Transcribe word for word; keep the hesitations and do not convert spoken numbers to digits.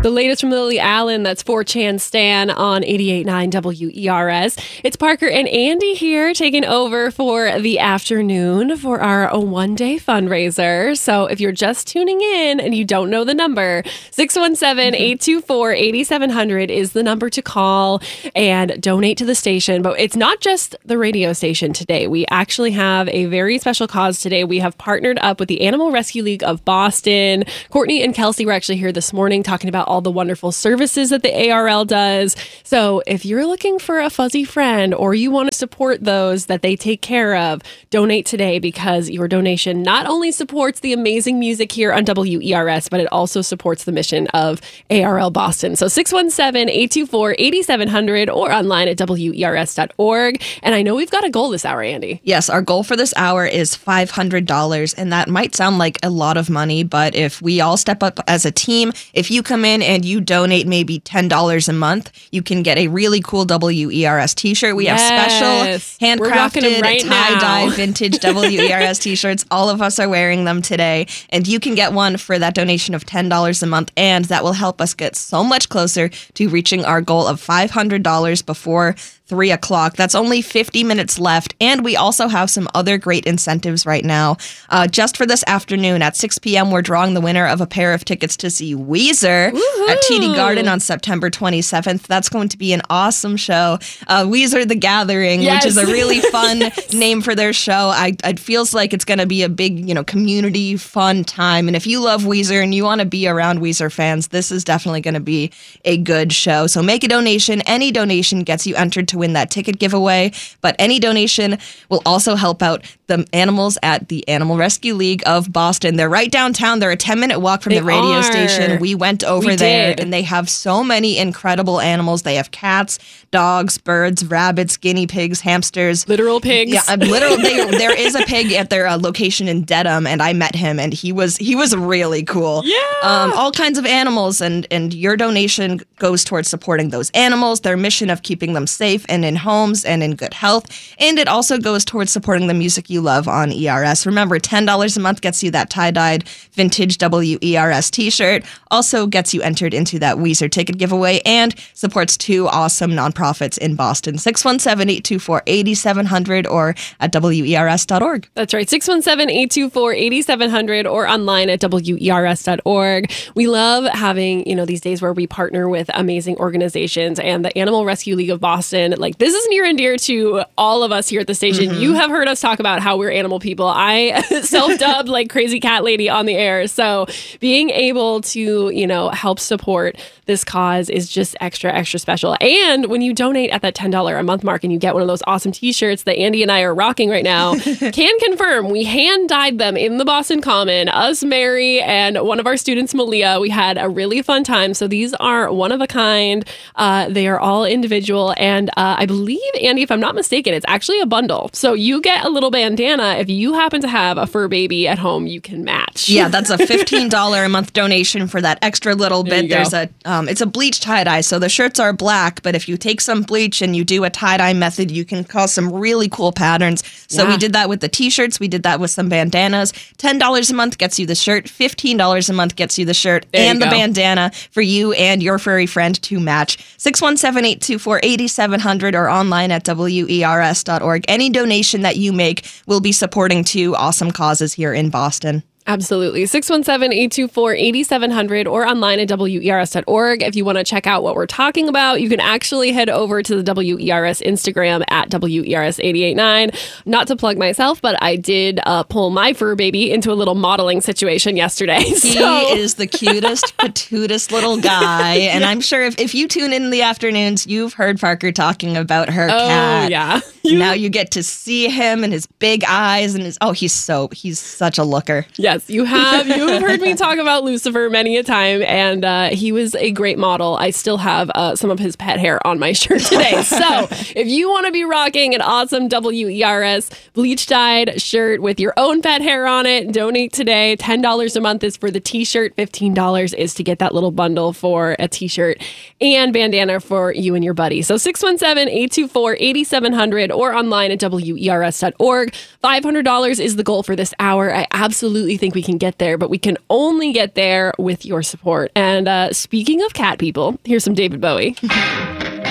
The latest from Lily Allen, that's four chan Stan on eighty-eight point nine W E R S. It's Parker and Andy here taking over for the afternoon for our one-day fundraiser. So if you're just tuning in and you don't know the number, six one seven, eight two four, eight seven zero zero is the number to call and donate to the station. But it's not just the radio station today. We actually have a very special cause today. We have partnered up with the Animal Rescue League of Boston. Courtney and Kelsey were actually here this morning talking about all the wonderful services that the A R L does. So if you're looking for a fuzzy friend or you want to support those that they take care of, donate today, because your donation not only supports the amazing music here on W E R S, but it also supports the mission of A R L Boston. So six one seven, eight two four, eight seven zero zero or online at W E R S dot org. And I know we've got a goal this hour, Andy. Yes, our goal for this hour is five hundred dollars. And that might sound like a lot of money, but if we all step up as a team, if you come in and you donate maybe ten dollars a month, you can get a really cool W E R S t-shirt. We Yes. have special handcrafted right tie-dye now. vintage W E R S t-shirts. All of us are wearing them today. And you can get one for that donation of ten dollars a month. And that will help us get so much closer to reaching our goal of five hundred dollars before three o'clock. That's only fifty minutes left. And we also have some other great incentives right now. Uh, just for this afternoon at six p.m., we're drawing the winner of a pair of tickets to see Weezer Woohoo! at T D Garden on September twenty-seventh. That's going to be an awesome show. Uh, Weezer The Gathering, Yes. which is a really fun name for their show. I, it feels like it's going to be a big, you know, community fun time. And if you love Weezer and you want to be around Weezer fans, this is definitely going to be a good show. So make a donation. Any donation gets you entered to win that ticket giveaway, but any donation will also help out the animals at the Animal Rescue League of Boston. They're right downtown. They're a ten minute walk from They the radio are. station. We went over We there did. and they have so many incredible animals. They have cats, dogs, birds, rabbits, guinea pigs, hamsters. Literal pigs. Yeah, uh, literal. They, there is a pig at their uh, location in Dedham, and I met him, and he was he was really cool. Yeah. Um, all kinds of animals, and and your donation goes towards supporting those animals, their mission of keeping them safe and in homes and in good health, and it also goes towards supporting the music you love on E R S. Remember, ten dollars a month gets you that tie-dyed vintage W E R S t-shirt, also gets you entered into that Weezer ticket giveaway, and supports two awesome nonprofits in Boston. six one seven, eight two four, eight seven zero zero or at W E R S dot org. That's right. six one seven, eight two four, eight seven zero zero or online at W E R S dot org. We love having, you know, these days where we partner with amazing organizations, and the Animal Rescue League of Boston, like, this is near and dear to all of us here at the station. Mm-hmm. You have heard us talk about how we're animal people. I self-dubbed like crazy cat lady on the air. So being able to, you know, help support this cause is just extra, extra special. And when you donate at that ten dollars a month mark and you get one of those awesome t-shirts that Andy and I are rocking right now, can confirm we hand dyed them in the Boston Common. Us, Mary, and one of our students, Malia, we had a really fun time. So these are one of a kind. Uh, they are all individual. And uh, I believe, Andy, if I'm not mistaken, it's actually a bundle. So you get a little bandana. If you happen to have a fur baby at home, you can match. Yeah, that's a fifteen dollars a month donation for that extra little There bit. you go. There's a um, it's a bleach tie-dye, so the shirts are black, but if you take some bleach and you do a tie-dye method, you can cause some really cool patterns. So Yeah. we did that with the t-shirts, we did that with some bandanas. ten dollars a month gets you the shirt, fifteen dollars a month gets you the shirt There you and the go. bandana for you and your furry friend to match. six one seven, eight two four, eight seven zero zero or online at W E R S dot org. Any donation that you make will be supporting two awesome causes here in Boston. Absolutely. six one seven, eight two four, eight seven zero zero or online at W E R S dot org. If you want to check out what we're talking about, you can actually head over to the W E R S Instagram at W E R S eight eight nine. Not to plug myself, but I did uh, pull my fur baby into a little modeling situation yesterday. He So is the cutest, patutest little guy. And I'm sure if, if you tune in in the afternoons, you've heard Parker talking about her oh, cat. yeah. Now you get to see him and his big eyes and his, oh, he's so, he's such a looker. Yes, you have. You have heard me talk about Lucifer many a time, and uh, he was a great model. I still have uh, some of his pet hair on my shirt today. So if you want to be rocking an awesome W E R S bleach-dyed shirt with your own pet hair on it, donate today. ten dollars a month is for the t-shirt. fifteen dollars is to get that little bundle for a t-shirt and bandana for you and your buddy. So six one seven, eight two four, eight seven zero zero or online at W E R S dot org. five hundred dollars is the goal for this hour. I absolutely think we can get there, but we can only get there with your support. And uh, speaking of cat people, here's some David Bowie.